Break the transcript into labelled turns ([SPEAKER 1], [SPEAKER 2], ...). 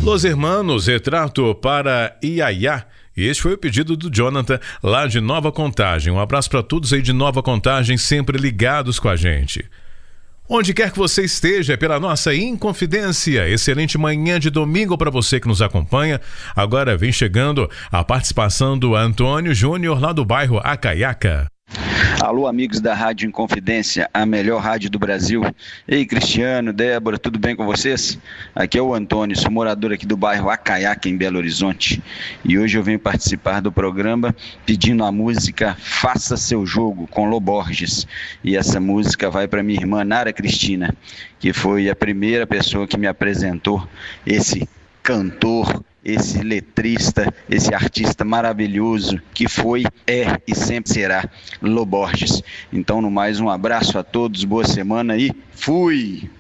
[SPEAKER 1] Los Hermanos, retrato para Iaiá. E este foi o pedido do Jonathan, lá de Nova Contagem. Um abraço para todos aí de Nova Contagem, sempre ligados com a gente. Onde quer que você esteja, pela nossa Inconfidência, excelente manhã de domingo para você que nos acompanha. Agora vem chegando a participação do Antônio Júnior, lá do bairro Acaiaca.
[SPEAKER 2] Alô, amigos da Rádio Inconfidência, a melhor rádio do Brasil. Ei, Cristiano, Débora, tudo bem com vocês? Aqui é o Antônio, sou morador aqui do bairro Acaiaca, em Belo Horizonte. E hoje eu venho participar do programa pedindo a música Faça Seu Jogo, com Lô Borges. E essa música vai para minha irmã Nara Cristina, que foi a primeira pessoa que me apresentou esse cantor, esse letrista, esse artista maravilhoso que foi, é e sempre será Lô Borges. Então, no mais, um abraço a todos, boa semana e fui!